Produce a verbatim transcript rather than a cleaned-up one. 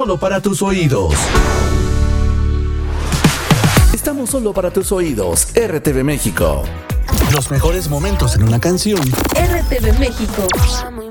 solo para tus oídos. Estamos solo para tus oídos. R T V México. Los mejores momentos en una canción. R T V México.